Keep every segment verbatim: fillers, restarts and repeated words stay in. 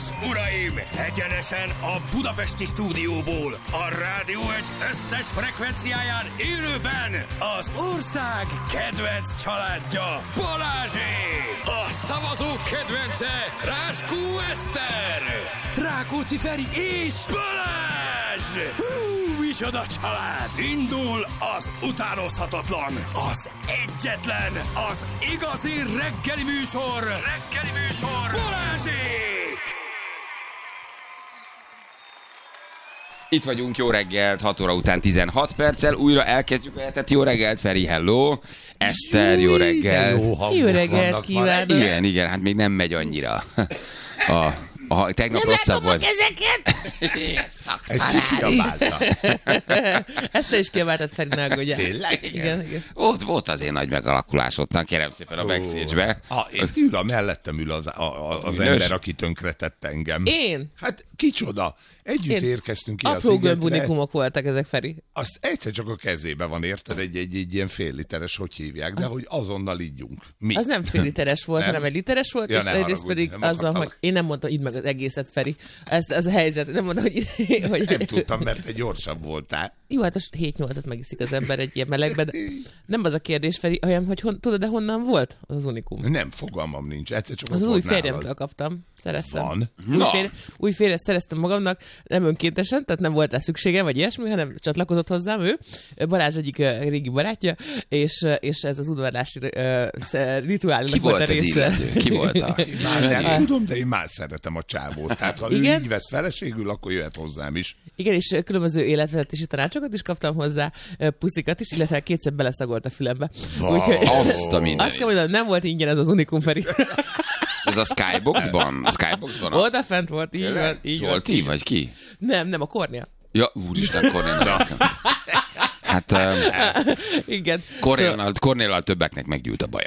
és uraim, egyenesen a budapesti stúdióból, a Rádió egy összes frekvenciáján élőben az ország kedvenc családja, Balázsék! A szavazók kedvence, Ráskó Eszter, Rákóczi Feri és Balázs! Hú, micsoda család! Indul az utánozhatatlan, az egyetlen, az igazi reggeli műsor, reggeli műsor, Balázsék! Itt vagyunk, jó reggelt, hat óra után tizenhat perccel, újra elkezdjük a hetet. Jó reggelt, Feri, hello! Eszter, jó reggelt! Jó, jó reggelt kívánok! Igen, igen, hát még nem megy annyira. A, a, tegnap nem rosszabb volt. ezeket! Ez ki kiabálta? Ezt te is kiabáltad Ferinek, ugye? Tényleg? Igen. Igen, igen. Ott volt azért nagy megalakulás ottan, kérem szépen a backstage-be. Ah, itt ül a mellettem ül az, a, a, az ember, aki tönkretett engem. Én? Hát kicsoda. Együtt Én. érkeztünk ki a Apró szigetre. gömbunikumok voltak ezek, Feri. Azt egyszer csak a kezébe van, érted? Egy, egy, egy ilyen fél literes, hogy hívják, de az... hogy azonnal ígyunk. Mi? Az nem fél literes volt, Nem. hanem egy literes volt, Ja, és ne egyrészt haragudj, pedig nem azzal, akartam. hogy én nem mondtam, idd meg az egészet, Feri. Ez, ez a helyzet, nem mondtam, hogy... hogy... Nem tudtam, mert te gyorsabb voltál. Jó, hát a hét-nyolcat megiszik az ember egy ilyen melegbe, de nem az a kérdés, Feri, olyan, hogy hon, tudod, de honnan volt az az unikum? Nem, fogalmam nincs. Egyszer csak Az ott új volt nálad. férjemtől kaptam. Szereztem. Van? Új, Na. férj, új férjet szereztem magamnak, nem önkéntesen, tehát nem volt rá szükségem, vagy ilyesmi, hanem csatlakozott hozzám ő. Balázs egyik uh, régi barátja, és, uh, és ez az udvarlási uh, rituálnak Ki volt a az része. illető? Ki volt a... Már nem tudom, de én már szeretem a csávót. Tehát ha Igen? ő így vesz feleségül, akkor jöhet hozzám is. Igen, és különböző életvezetési tanácsokat is kaptam hozzá, uh, puszikat is, illetve kétszer beleszagolt a fülembe. Wow. Úgyhogy Azt a mindenit. azt kell mondanom, nem volt ingyen ez az unikum, Feri. Ez a Skyboxban? A Skyboxban? A... Oda fent volt, így van, így van. Zsolti, vagy ki? Nem, nem, a Kornél. Ja, úristen, Kornél. Hát um, Igen. Kornéllal, Kornéllal többeknek meggyűlt a baja.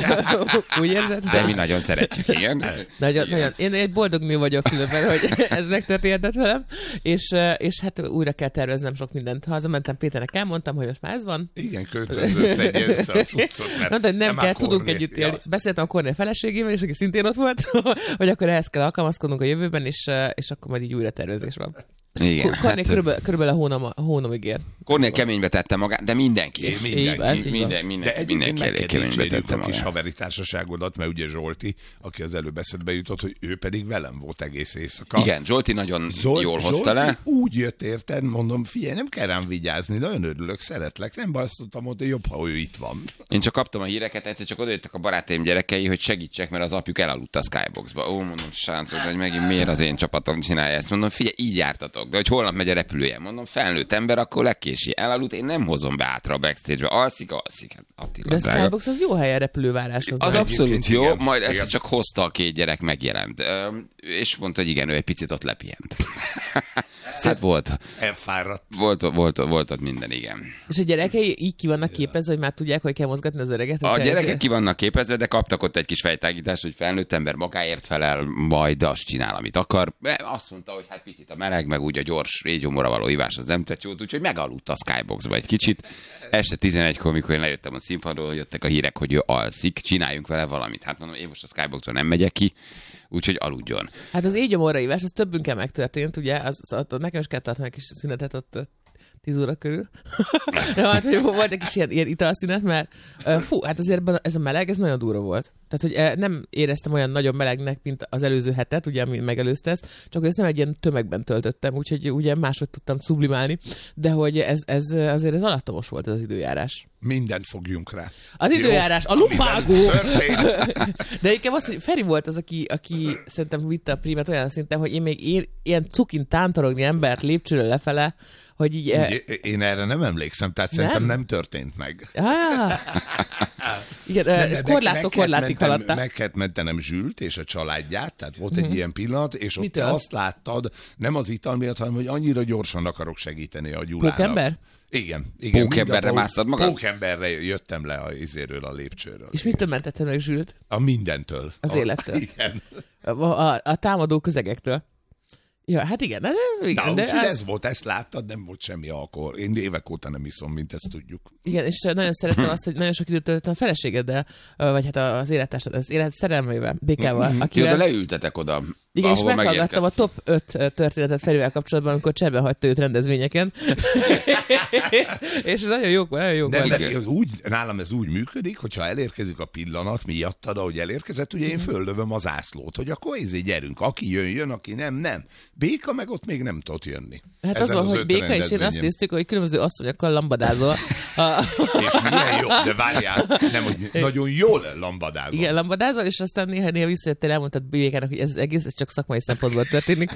Úgy érzed? De mi nagyon szeretjük, igen. Nagyon, nagyon. Én egy boldog nő vagyok különben, hogy ez megtörténhetett velem, és, és hát újra kell terveznem sok mindent. Hazamentem Péternek, elmondtam, hogy most már ez van. Igen, költöző szedje össze a cuccot, mert Na, de nem, nem kell, tudunk Kornél. együtt élni. Ja. Beszéltem a Kornél feleségével, és aki szintén ott volt, hogy akkor ehhez kell alkalmazkodnunk a jövőben, és, és akkor majd így újra tervezés van. Igen, Kornél hát, körülbelül, körülbelül a hónam, a hónamig ér. Kornél keménybe tette magát, de mindenki. Én mindenki. Így, így Minden, De minden, egyébként mindenki meg elég kell keménybe dicsérjük tette a kis magát. haveri társaságodat, mert ugye Zsolti, aki az előbb eszedbe jutott, hogy ő pedig velem volt egész éjszaka. Igen, Zsolti nagyon Zol- jól hozta Zsolti le. úgy jött, érted, mondom, figyelj, nem kell rám vigyázni, nagyon örülök, szeretlek, nem baj, azt mondtam, hogy jobb, ha ő itt van. Én csak kaptam a híreket, egyszer csak odajöttek a barátaim gyerekei, hogy segítsek, mert az apjuk elaludt a Skyboxba. Ó, mondom, sáncok, hogy megint miért az én csapatom csinálja ezt. Mondom, figyelj, így jártatok, de hogy holnap megy a repülője. Mondom, felnőtt ember, akkor legkési elaludt, én nem hozom be átra a backstage-be. Alszik, alszik. Hát, Attila, De a drága. Skybox az jó hely a repülőváráshoz. Az van. abszolút jó, igen, majd igen. egyszer csak hozta a két gyerek, megjelent. Üm, És mondta, hogy igen, ő egy picit ott lepihent. Hát volt, Elfáradt. volt, volt, volt ott minden, igen. És a gyerekei így ki vannak képezve, hogy már tudják, hogy kell mozgatni az öreget? A és gyerekek ezért- ki vannak képezve, de kaptak ott egy kis fejtágítást, hogy felnőtt ember magáért felel, majd azt csinál, amit akar. Azt mondta, hogy hát picit a meleg, meg úgy a gyors régyomóra való ivás az nem tett jót, úgyhogy megaludt a Skyboxba egy kicsit. Este tizenegykor, mikor én lejöttem a színpadról, jöttek a hírek, hogy ő alszik, csináljunk vele valamit. Hát mondom, én most a Skyboxba nem megyek ki, úgyhogy aludjon. Hát az égyomorra ívás, az többünkkel megtörtént, ugye? Az, az, az, nekem is kell tartani egy kis szünetet ott ö, tíz óra körül. Ja, hát, hogy volt egy kis ilyen, ilyen italszünet, mert uh, fú, hát azért ebben ez a meleg, ez nagyon durva volt. Tehát, hogy uh, nem éreztem olyan nagyon melegnek, mint az előző hetet, ugye, ami megelőzte ezt, csak hogy ezt nem egy ilyen tömegben töltöttem, úgyhogy ugye máshogy tudtam sublimálni, de hogy ez, ez azért ez alattomos volt ez az időjárás. Mindent fogjunk rá. Az Jó? időjárás, a Amiben lumbágó! történt. De inkább az, hogy Feri volt az, aki, aki szerintem vitte a prímet olyan szinten, hogy én még ér, ilyen cukin tántorogni embert lépcsőről lefele, hogy így... eh, Ugye, én erre nem emlékszem, tehát szerintem Nem? nem történt meg. Ah, igen, Nem, eh, de korláttól meg kellett korlátig mentem- haladtál. Meg kellett mentenem Zsült és a családját, tehát volt egy ilyen pillanat, és ott Mitől? te azt láttad, nem az ital miatt, hanem hogy annyira gyorsan akarok segíteni a Gyulának. Pókember? Igen. igen Pókemberre mind a másztad magad? Pókemberre jöttem le a izéről, a lépcsőről. És mitől mentetted meg Zsült? A mindentől. Az a, élettől. Igen. A, a, a támadó közegektől. Ja, hát igen, de, igen, Na, de úgyhogy az, ez volt, ezt láttad, nem volt semmi alkohol. Én évek óta nem iszom, mint ezt tudjuk. igen, és nagyon szerettem azt, hogy nagyon sok időt töltöttem a feleségeddel, vagy hát az élettársad, az élet szerelmével, Békával, Ti oda akivel... leültetek oda Igen, és ahova meghallgattam a megérkeztem. top öt történetet Ferivel kapcsolatban, amikor cserben hagyta őt rendezvényeken. És nagyon jók, nagyon jók De, voltak. de úgy, nálam ez úgy működik, hogyha elérkezik a pillanat miattad, ahogy elérkezett, ugye én föllövöm az zászlót, hogy akkor ezért gyerünk. Aki jön, jön, aki nem, nem. Béka meg ott még nem tudott jönni. Hát Ezen az van, az hogy öt Béka, és én azt rendezvényen. néztük, hogy különböző asszonyokkal lambadázol. A... És milyen jó, de várjál, nem, hogy nagyon jól lambadázol. Igen, lambadázol, és aztán néha-néha visszajöttél, elmondtad Békának, hogy ez egész ez csak szakmai szempontból történik.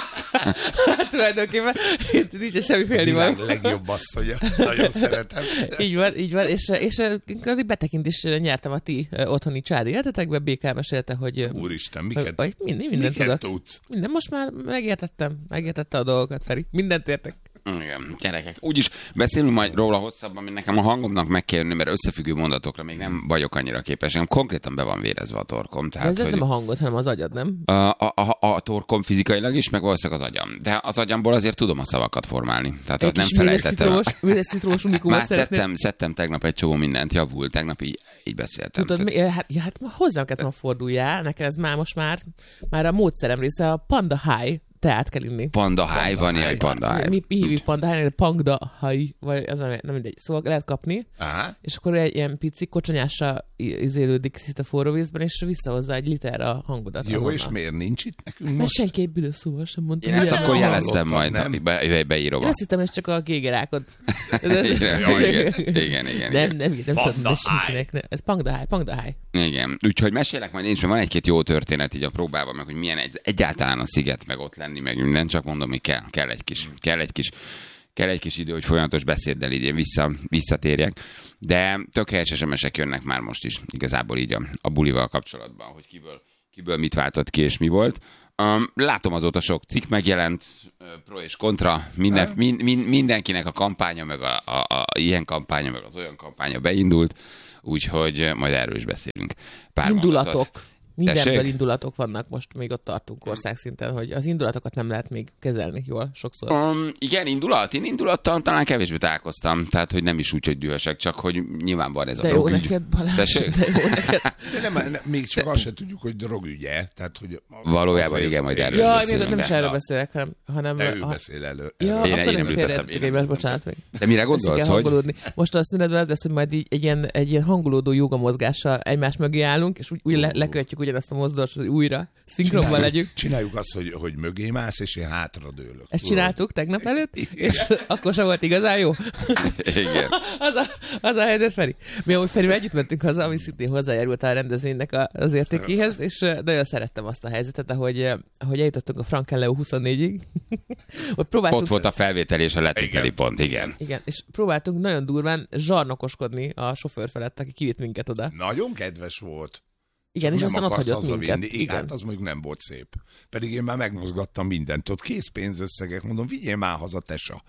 Hát tulajdonképpen nincs semmi A félni világ van. legjobb asszonya. Nagyon szeretem. Így van, így van, és, és azért betekint is nyertem a ti otthoni családi életetekbe, Béká mesélte, hogy... Úristen, miket, hogy minden, mindent miket tudok. tudsz? Minden, most már megértettem, megértette a dolgokat, Feri. Mindent értek. Igen, gyerekek. Úgyis beszélünk majd róla hosszabban, mert nekem a hangomnak meg kell jönni, mert összefüggő mondatokra még nem vagyok annyira képes. Nekem konkrétan be van vérezve a torkom. De Tehát, ez hogy nem a hangot, hanem az agyad, nem? a, a, a, a torkom fizikailag is, meg valószínűleg az agyam. De az agyamból azért tudom a szavakat formálni. Tehát az nem felejtettem. Üres citrós unikumot Már szeretnél. szedtem, szedtem tegnap egy csomó mindent, javult, tegnap így, így beszéltem. Tudod, mi, hát, ja, hát ma hozzám kellett volna forduljál, nekem ez már most már, már a módszerem része, a Panda High teát kell inni. Panda High van, ilyen Panda High. Mi, mi hívjuk Panda High, Panda High, vagy az nem mindegy. Szóval lehet kapni, Aha. és akkor egy ilyen pici kocsonyásra izélődik szinte forró vízben, és visszahozza egy liter a hangodat. Jó, azonnal. és miért nincs itt nekünk Mert most? senki egy büdös szóval sem mondta. Én ezt Milyen akkor van? jeleztem hallottam, majd, nem? be, be, beírom. Én azt hittem, ez csak a gégerákod. Igen, igen, igen, igen. Nem, nem, nem Panda szóltam, de High. senkinek. Nem. Ez Panda High, Panda High. Igen, úgyhogy mesélek majd én is, mert van egy-két jó történet így a próbában, meg hogy milyen egy, egyáltalán a sziget, meg ott lenni, meg minden, csak mondom, hogy kell, kell egy kis, kell egy kis, kell egy kis idő, hogy folyamatos beszéddel így én vissza, visszatérjek, de tök helyes es em esek jönnek már most is, igazából így a, a bulival kapcsolatban, hogy kiből, kiből mit váltott ki és mi volt. Um, látom azóta sok cikk megjelent, uh, pro és kontra, minden, min, min, mindenkinek a kampánya, meg a, a, a ilyen kampánya, meg az olyan kampánya beindult, úgyhogy majd erről is beszélünk. Pár Indulatok. mondatot. Mindenből Tessék? indulatok vannak, most még ott tartunk országszinten, hogy az indulatokat nem lehet még kezelni jól sokszor. Um, igen, indulat. Én indulattal talán kevésbé találkoztam, tehát hogy nem is úgy, hogy dühösek, csak hogy nyilván van ez a De jó drogügy. neked, Balázs, Tessék? de jó neked. De nem, nem, még csak azt se tudjuk, hogy drogügye. Tehát, hogy Valójában azért- igen, majd erről Jaj, beszélünk, még nem de- is erről Na. beszélek, hanem... hanem De ő a- beszél elő. Ja, erről. Én- akkor én nem nem félre említettem, én nem tévés, bocsánat még. De mire Össze gondolsz, kell hogy... hangolódni. Most a szünetben az lesz, hogy majd így egy ilyen, egy ilyen hangolódó jóga mozgással egymás mögé állunk, és úgy, úgy le, lekövetjük ugyanazt a mozdulást, hogy újra szinkronban legyünk. Csináljuk azt, hogy, hogy mögé mász, és én hátradőlök. Ezt Tudod? csináltuk tegnap előtt, és akkor sem volt igazán jó. Igen. Az a, az a helyzet, Feri. Mi ahogy Ferivel együtt mentünk haza, ami szintén hozzájárult a rendezvénynek a, az értékéhez, és eh, nagyon szerettem azt a helyzetet, ahogy, eh, ahogy eljutottunk a Frankenleo huszonnégyig. Ott próbáltunk... Ott volt a felvétel és a letételi Igen. pont, igen. Igen, és próbáltunk nagyon durván zsarnokoskodni a sofőr felett, aki kivitt minket oda. Nagyon kedves volt. Igen, és Nem aztán ott akart hagyott hazavinni. minket. Igen. Igen. Hát az mondjuk nem volt szép. Pedig én már megmozgattam mindent. Ott készpénzösszegek, mondom, vigyél már haza, tesa.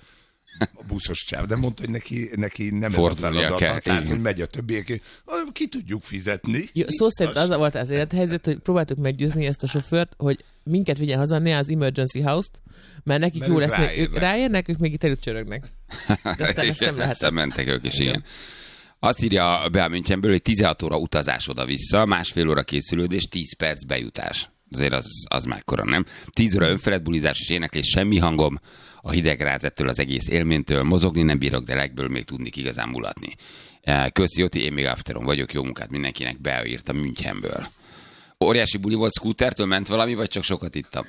A buszos csáv, de mondta, hogy neki, neki nem ez a Fordulnia feladata, kell, tehát, igen. hogy megy a többiek, ki tudjuk fizetni. Jó, szó szerint az volt az élethelyzet, hogy próbáltuk meggyőzni ezt a sofőrt, hogy minket vigyen haza, ne az emergency house-t, mert nekik Mert jó ők lesz, még, ők ráérnek. ráérnek, ők még itt előtt csörögnek. De aztán ezt nem Igen, lehetett. aztán mentek ők is, igen. Azt írja be a Münchenből, hogy tizenhat óra utazás oda-vissza, másfél óra készülődés, tíz perc bejutás. Azért az, az mekkora, nem? tíz óra önfeledbulizás és éneklés, semmi hangom, a hideg ráz ettől az egész élménytől, mozogni nem bírok, de legből még tudni igazán mulatni. Köszi, Joti, én még afteron vagyok, jó munkát mindenkinek, beírta Münchenből. Óriási buli volt, scootertől ment valami, vagy csak sokat ittam?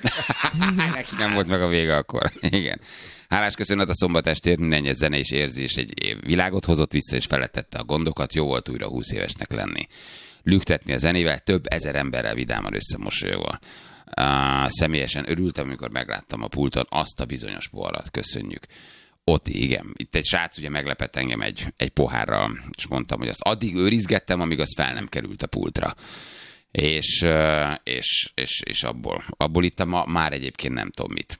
Neki nem volt meg a vége akkor. Igen. Hálás köszönet a szombat estért, minden zene és érzés egy világot hozott vissza, és felettette a gondokat, jó volt újra húsz évesnek lenni. Lüktetni a zenével, több ezer emberrel vidáman összemosolyogva. Uh, személyesen örültem, amikor megláttam a pulton azt a bizonyos poharat. Köszönjük. Oti, igen. Itt egy srác ugye meglepett engem egy, egy pohárral, és mondtam, hogy azt addig őrizgettem, amíg az fel nem került a pultra. És, uh, és, és, és abból, abból itt ma, már egyébként nem tudom mit.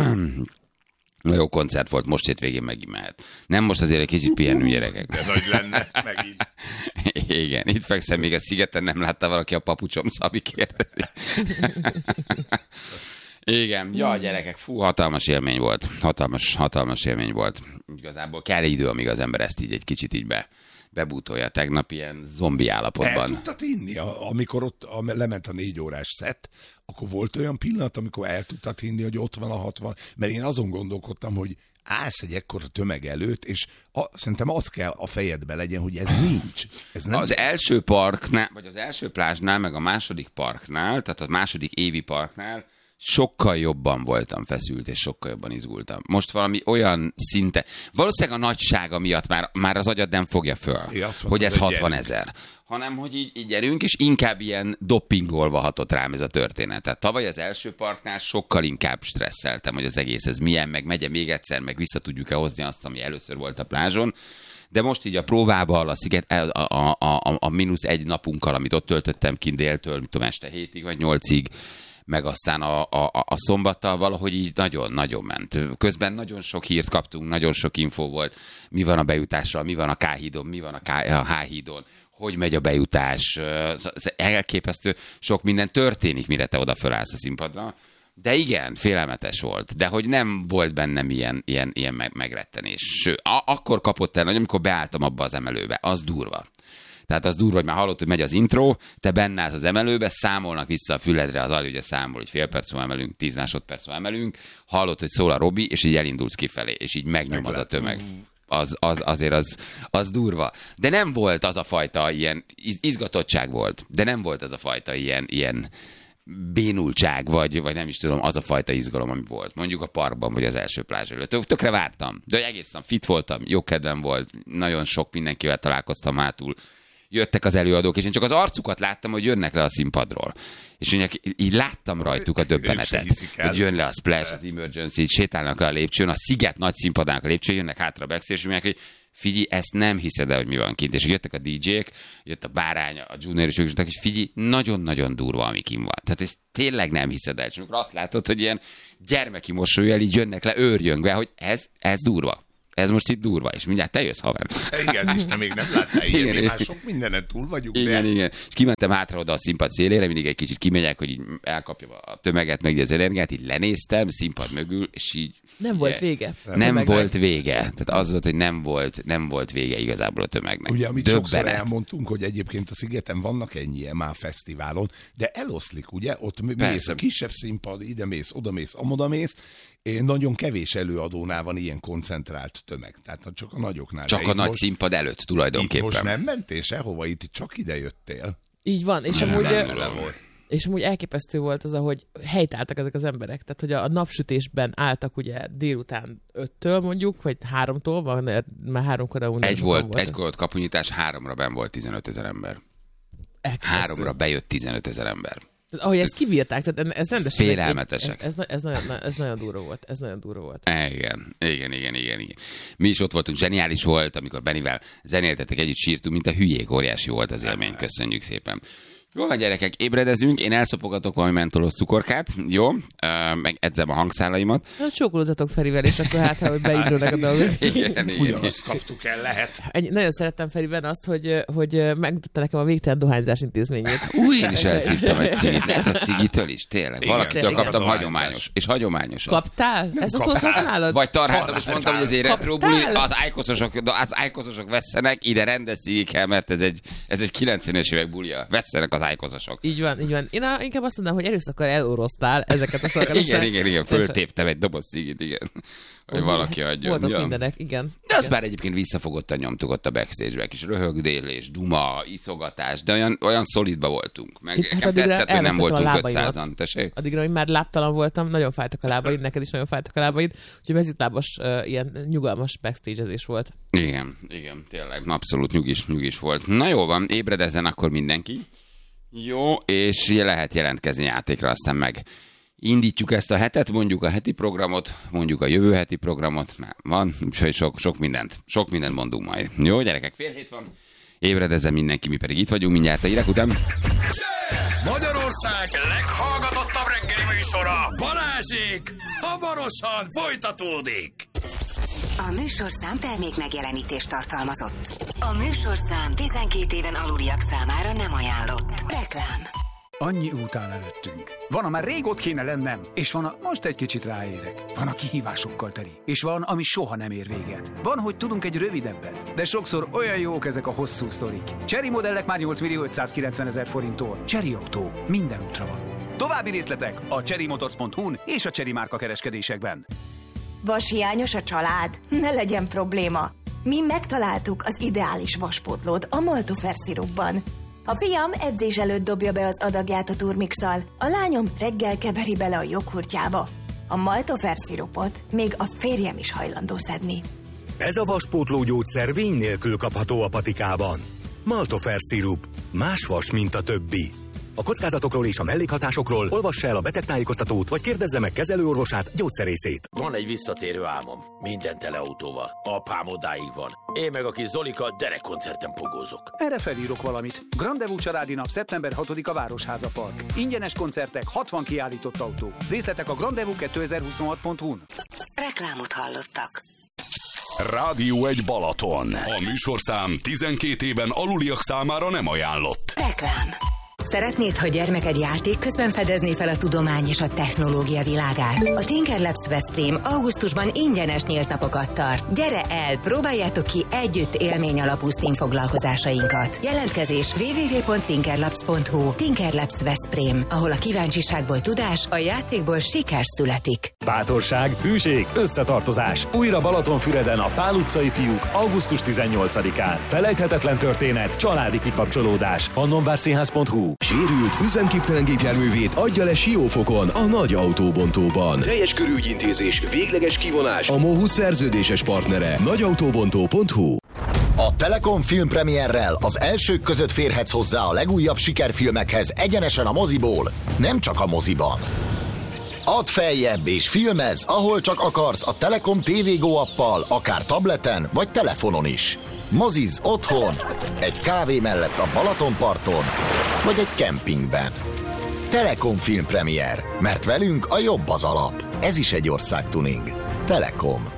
Jó koncert volt, most hétvégén megint mehet. Nem most azért egy kicsit pihenünk, gyerekek. De nagy lenne, megint. Igen, itt fekszem még a szigeten, nem látta valaki a papucsom, Szabi kérdezi. Igen, ja, gyerekek, fú, hatalmas élmény volt. Hatalmas, hatalmas élmény volt. Igazából kell idő, amíg az ember ezt így egy kicsit így be, bebútolja tegnap ilyen zombi állapotban. El tudtad inni, amikor ott a, lement a négy órás szett, akkor volt olyan pillanat, amikor el tudtad hinni, hogy ott van a hatvan, mert én azon gondolkodtam, hogy állsz egy ekkora tömeg előtt, és a, szerintem az kell a fejedbe legyen, hogy ez nincs. Ez nem az első parknál, vagy az első plázsnál, meg a második parknál, tehát a második évi parknál sokkal jobban voltam feszült, és sokkal jobban izgultam. Most valami olyan szinte, valószínűleg a nagysága miatt már, már az agyad nem fogja föl, mondtam, hogy ez hatvan ezer. Hanem, hogy így, így gyerünk, és inkább ilyen doppingolva hatott rám ez a történet. Tehát tavaly az első parknál sokkal inkább stresszeltem, hogy az egész ez milyen, meg megye még egyszer, meg vissza tudjuk-e hozni azt, ami először volt a plázson. De most így a próbával, a sziget, a, a, a, a mínusz egy napunkkal, amit ott töltöttem kint déltől, mit tudom, este hétig vagy nyolcig, meg aztán a, a, a szombattal valahogy így nagyon-nagyon ment. Közben nagyon sok hírt kaptunk, nagyon sok infó volt, mi van a bejutással, mi van a K-hídon, mi van a, K, a H-hídon, hogy megy a bejutás. Elképesztő sok minden történik, mire te oda fölállsz a színpadra. De igen, félelmetes volt. De hogy nem volt bennem ilyen, ilyen, ilyen megrettenés. Sőt, akkor kapott el, amikor beálltam abba az emelőbe. Az durva. Tehát az durva, hogy már hallott, hogy megy az intro, te benne állsz az emelőbe, számolnak vissza a füledre, az Ali ugye számol, hogy fél perc múlva emelünk, tíz másodperc múlva emelünk, hallott, hogy szól a Robi, és így elindulsz kifelé, és így megnyom az a tömeg. Az, az, azért az, az durva. De nem volt az a fajta ilyen, izgatottság volt, de nem volt az a fajta ilyen, ilyen bénultság, vagy, vagy nem is tudom, az a fajta izgalom, ami volt. Mondjuk a parkban, vagy az első plázs előtt. Tökre vártam, de egész nap fit voltam, jó kedvem volt, nagyon sok mindenkivel találkoztam hátul. Jöttek az előadók, és én csak az arcukat láttam, hogy jönnek le a színpadról. És én így láttam rajtuk a döbbenetet, hogy jön le a Splash, az Emergency, így sétálnak le a lépcsőn, a Sziget nagy színpadának a lépcsőn, jönnek hátra a backstage, és mondják, hogy figyelj, ezt nem hiszed el, hogy mi van kint. És jöttek a dé dzsék, jött a Bárány, a Junior, és ők is mondták, hogy figyelj, nagyon-nagyon durva, ami kint van. Tehát ezt tényleg nem hiszed el. És amikor azt látod, hogy ilyen gyermeki mosolyjal így jönnek le őrjöngve, hogy ez, ez durva. Ez most itt durva, és mindjárt te jössz, haver. Igen, és te még nem láttál ilyen, mi már sok mindenen túl vagyunk. Igen, de... igen. És kimentem hátra oda a színpad szélére, mindig egy kicsit kimegyek, hogy így elkapjam a tömeget, meg az energiát, így lenéztem színpad mögül, és így... Nem volt vége. Nem, nem volt vége. Tehát az volt, hogy nem volt, nem volt vége igazából a tömegnek. Ugye, amit sokszor elmondtunk, hogy egyébként a Szigeten vannak ennyien már fesztiválon, de eloszlik, ugye? Ott mész a kisebb színpad, ide mész, oda mész, amoda mész. Nagyon kevés előadónál van ilyen koncentrált tömeg. Tehát csak a nagyoknál. Csak a nagy most, színpad előtt tulajdonképpen. Itt most nem mentél sehova, itt csak ide jöttél. Így van, és nem, amúgy... Nem, nem, nem és amúgy elképesztő volt az, ahogy helytálltak ezek az emberek. Tehát, hogy a napsütésben álltak ugye délután öttől mondjuk, vagy háromtól, van, már háromkor a Egy volt, egy volt kapunyítás, háromra benn volt tizenöt ezer ember. Elképesztő. Háromra bejött tizenöt ezer ember. Tehát, ahogy ezt kibírták, tehát ez rendesen... Félelmetesek. Ez, ez, ez, nagyon, ez nagyon durva volt, ez nagyon durva volt. Igen, igen, igen, igen, igen. Mi is ott voltunk, zseniális volt, amikor Bennivel zenéltettek, együtt sírtunk, mint a hülyék, óriási volt az élmény, köszönjük szépen. Jó, van gyerekek, ébredezünk, én elszopogatok valami mentolos cukorkát, jó? Uh, meg edzem a hangszálaimat. Na, csókolózatok Ferivel, és akkor hát, hogy beindulnak a dolgok. Igen, igen. Ugyanazt kaptuk el, lehet. Egy, nagyon szerettem Feriben azt, hogy, hogy megmutatta nekem a végtelen dohányzás intézményét. Új, én is elszívtam egy cigit, lehet a cigitől is, tényleg. Igen, valakitől igen, kaptam igen. hagyományos, és hagyományosan. Kaptál? Ezt a szót használod? Vagy tarháltam, és mondtam, hogy azért retrobuli, Kaptál? az ájkoszosok, az ájkoszosok vesszenek, ide rendes cigik kell, mert ez egy, ez egy kilencvenes évek bulia. Vesszenek az ájkoszosok. Így van, így van. Én a, inkább azt mondom, hogy erőszakkal eloroztál ezeket a szavakat. Igen, igen, igen, föltéptem egy doboz cigit, igen. Hogy valaki adja. Voltak ja. mindenek, igen. De azt már egyébként visszafogottan nyomtuk ott a backstage-be, kis röhögdélés, duma, iszogatás, de olyan, olyan szolidba voltunk. Meg Hát nekem tetszett, hogy nem voltunk ötszázan. Tessék? Addigra, hogy már lábtalan voltam, nagyon fájtak a lábaid, neked is nagyon fájtak a lábaid, úgyhogy mezitlábas, uh, ilyen nyugalmas backstage-ezés volt. Igen, igen, tényleg, abszolút nyugis, nyugis volt. Na jó van, ébredezzen akkor mindenki. Jó, és lehet jelentkezni játékra, aztán meg indítjuk ezt a hetet, mondjuk a heti programot, mondjuk a jövő heti programot, mert van, úgyhogy sok, sok mindent, sok mindent mondunk majd. Jó, gyerekek, fél hét van, ébredezzen mindenki, mi pedig itt vagyunk mindjárt a hírek után. Magyarország leghallgatottabb reggeli műsora, Balázsék, hamarosan folytatódik. A műsorszám termék megjelenítést tartalmazott. A műsorszám tizenkét éven aluliak számára nem ajánlott. Reklám. Annyi út áll előttünk. Van, a már rég ott kéne lennem, és van, a most egy kicsit ráérek. Van, a kihívásokkal teli, és van, ami soha nem ér véget. Van, hogy tudunk egy rövidebbet, de sokszor olyan jók ezek a hosszú sztorik. Chery modellek már nyolc millió ötszázkilencven ezer forinttól. Chery Autó, minden útra való. További részletek a chery motors pont hu-n és a Chery márka kereskedésekben. Vashiányos a család? Ne legyen probléma. Mi megtaláltuk az ideális vaspótlót a Maltofer szirupban. A fiam edzés előtt dobja be az adagját a turmixal, a lányom reggel keveri bele a joghurtjába. A Maltofer szirupot még a férjem is hajlandó szedni. Ez a vaspótló gyógyszer vény nélkül kapható a patikában. Maltofer szirup. Más vas, mint a többi. A kockázatokról és a mellékhatásokról olvassa el a betegtájékoztatót, vagy kérdezze meg kezelőorvosát, gyógyszerészét. Van egy visszatérő álmom. Minden tele autóval. Apám odáig van. Én meg a kis Zolika derekkoncerten pogózok. Erre felírok valamit. Grandevú családi nap szeptember hatodika Városháza Park. Ingyenes koncertek, hatvan kiállított autó. Részletek a grandevú kétezer-huszonhat pont hu-n. Reklámot hallottak. Rádió egy Balaton. A műsorszám tizenkét éven aluliak számára nem ajánlott. Reklám. Szeretnéd, ha gyermeked játék közben fedezné fel a tudomány és a technológia világát? A Tinker Labs Veszprém augusztusban ingyenes nyílt napokat tart. Gyere el, próbáljátok ki együtt élmény alapú STEAM foglalkozásainkat. Jelentkezés double-u double-u double-u pont tinkerlabs pont hu. Tinker Labs Veszprém, ahol a kíváncsiságból tudás, a játékból siker születik. Bátorság, hűség, összetartozás. Újra Balatonfüreden a Pál utcai fiúk augusztus tizennyolcadikán. Felejthetetlen történet, családi kikapcsolódás. pannonvárszínház pont hu. Sérült, üzemképtelen gépjárművét adja le Siófokon, a nagy autóbontóban. Teljes körű ügyintézés, végleges kivonás, a MOHU szerződéses partnere. nagyautóbontó pont hu. A Telekom filmpremierrel az elsők között férhetsz hozzá a legújabb sikerfilmekhez egyenesen a moziból, nem csak a moziban. Add feljebb és filmezz, ahol csak akarsz a Telekom té vé Go appal, akár tableten vagy telefonon is. Moziz otthon, egy kávé mellett a Balatonparton, vagy egy kempingben. Telekom filmpremier, mert velünk a jobb az alap. Ez is egy országtuning. Telekom.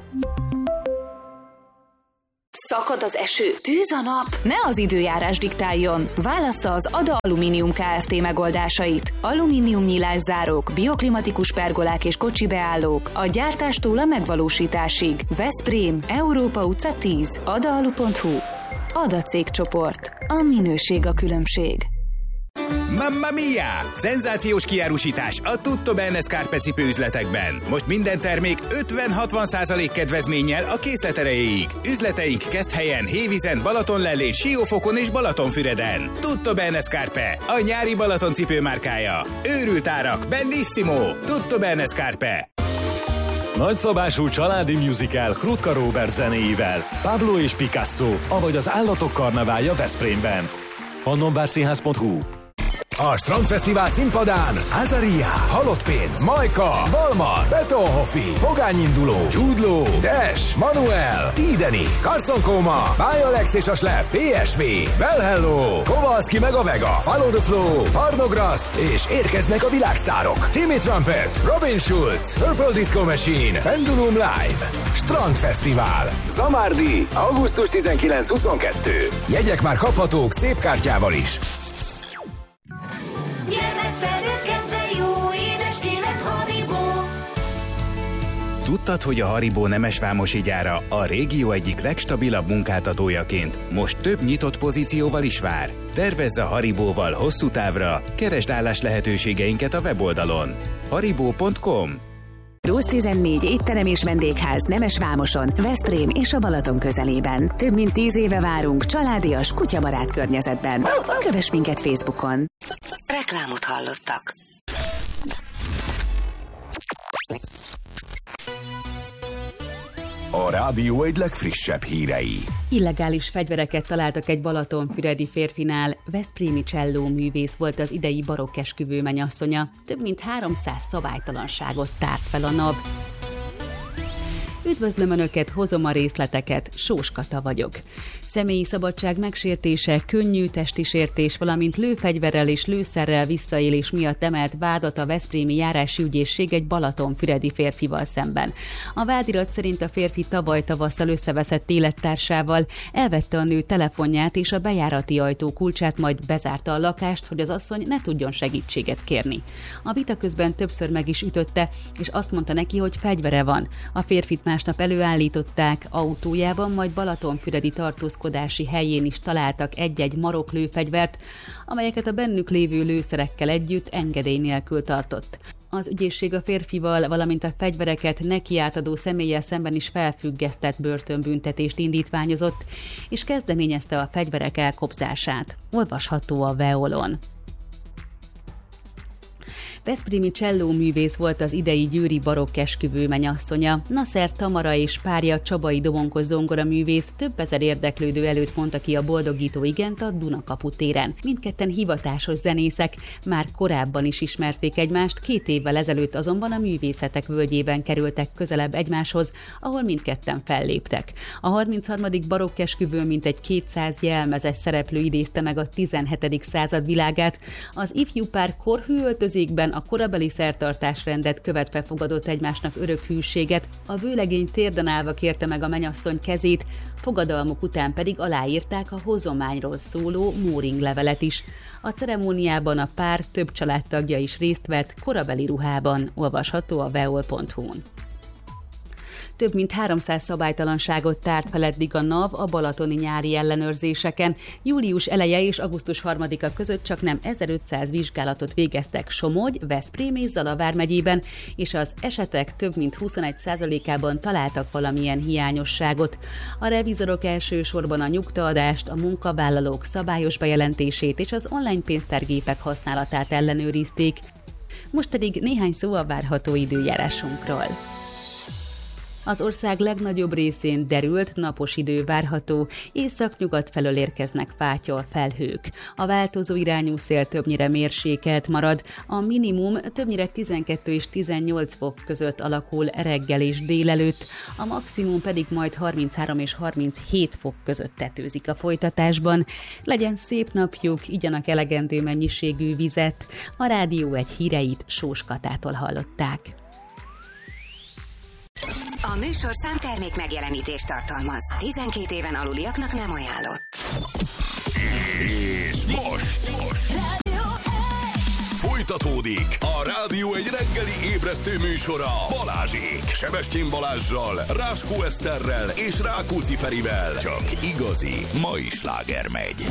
Szakad az eső, tűz a nap. Ne az időjárás diktáljon. Válassza az Ada Alumínium Kft. Megoldásait. Alumínium nyílászárók, bioklimatikus pergolák és kocsi beállók. A gyártástól a megvalósításig. Veszprém, Európa utca tíz. adalu pont hu. Ada cégcsoport. A minőség a különbség. Mamma mia! Szenzációs kiárusítás a Tutto Bene Scarpe cipőüzletekben. Most minden termék ötven-hatvan százalék kedvezménnyel a készlet erejéig. Üzleteink Keszthelyen, Hévízen, Balatonlellén, Siófokon és Balatonfüreden. Tutto Bene Scarpe, a nyári Balaton cipőmárkája. Őrült árak, bellissimo! Tutto Bene Scarpe. Nagyszabású családi musical Krutka Róbert zenéivel, Pablo és Picasso, avagy az Állatok karneválja Veszprémben. pannonvárszínház pont hu. A Strandfesztivál színpadán Azaria, Halottpénz, Majka, Valmar, Betonhoffi, Pogányinduló, Jude Law, Dash, Manuel, Tideni, Carson Koma, Bajalex és a Slap, pé es vé, Well Hello, Kowalski meg a Vega, Follow the Flow, Parnograszt, és érkeznek a világsztárok. Timmy Trumpet, Robin Schulz, Purple Disco Machine, Pendulum Live. Strandfesztivál. Zamárdi, augusztus tizenkilenc-huszonkettő. Jegyek már kaphatók szép kártyával is. Gyermek felnőtt kedve jó, édes élet Haribo. Tudtad, hogy a Haribo nemesvámosi gyára a régió egyik legstabilabb munkáltatójaként most több nyitott pozícióval is vár? Tervezz a Haribóval hosszú távra, keresd állás lehetőségeinket a weboldalon. haribo pont com. Rósz tizennégy étterem és vendégház Nemesvámoson, Veszprém és a Balaton közelében. Több mint tíz éve várunk családias, kutyabarát környezetben. Kövess minket Facebookon. Reklámot hallottak. A rádió egy legfrissebb hírei. Illegális fegyvereket találtak egy balatonfüredi férfinál. Veszprémi cselló művész volt az idei barokkesküvő menyasszonya. Több mint háromszáz szabálytalanságot tárt fel a NAV. Üdvözlöm Önöket, hozom a részleteket, Sós Kata vagyok. Személyi szabadság megsértése, könnyű testi sértés, valamint lőfegyverrel és lőszerrel visszaélés miatt emelt vádat a veszprémi járási ügyészség egy balatonfüredi férfival szemben. A vádirat szerint a férfi tavaly tavasszal összeveszett élettársával, elvette a nő telefonját és a bejárati ajtó kulcsát, majd bezárta a lakást, hogy az asszony ne tudjon segítséget kérni. A vita közben többször meg is ütötte, és azt mondta neki, hogy fegyvere van. A férfit másnap előállították autójában, majd balatonfüredi tartózkodási helyén is találtak egy-egy maroklőfegyvert, amelyeket a bennük lévő lőszerekkel együtt engedély nélkül tartott. Az ügyészség a férfival, valamint a fegyvereket neki átadó személlyel szemben is felfüggesztett börtönbüntetést indítványozott, és kezdeményezte a fegyverek elkobzását. Olvasható a Veolon. Veszprémi csellóművész volt az idei győri barokk esküvő menyasszonya. Nasser Tamara és párja Csabai Domonkos zongoraművész több ezer érdeklődő előtt mondta ki a boldogító igent a Dunakapu téren. Mindketten hivatásos zenészek, már korábban is ismerték egymást, két évvel ezelőtt azonban a művészetek völgyében kerültek közelebb egymáshoz, ahol mindketten felléptek. A harmincharmadik barokk esküvőn mintegy kétszáz jelmezes szereplő idézte meg a tizenhetedik század világát. Az ifjú pár korhű öltözékben a korabeli szertartásrendet követve fogadott egymásnak örök hűséget, a vőlegény térden állva kérte meg a menyasszony kezét, fogadalmuk után pedig aláírták a hozományról szóló Móring levelet is. A ceremóniában a pár több családtagja is részt vett korabeli ruhában, olvasható a veol pont hu-n. Több mint háromszáz szabálytalanságot tárt fel eddig a NAV a balatoni nyári ellenőrzéseken. Július eleje és augusztus harmadika között csak nem ezerötszáz vizsgálatot végeztek Somogy, Veszprém és Zala vármegyében, és az esetek több mint huszonegy százalékában találtak valamilyen hiányosságot. A revizorok elsősorban a nyugtaadást, a munkavállalók szabályos bejelentését és az online pénztárgépek használatát ellenőrizték. Most pedig néhány szó a várható időjárásunkról. Az ország legnagyobb részén derült, napos idő várható, észak-nyugat felől érkeznek fátyol felhők. A változó irányú szél többnyire mérsékelt marad, a minimum többnyire tizenkettő és tizennyolc fok között alakul reggel és délelőtt, a maximum pedig majd harminchárom és harminchét fok között tetőzik a folytatásban. Legyen szép napjuk, igyanak elegendő mennyiségű vizet. A Rádió egy híreit Sós Katától hallották. A műsorszám termék megjelenítést tartalmaz. tizenkét éven aluliaknak nem ajánlott. És most, most. Folytatódik a Rádió egy reggeli ébresztő műsora Balázsék. Sebestyén Balázssal, Ráskó Eszterrel és Rákóczi Ferivel. Csak igazi mai sláger megy.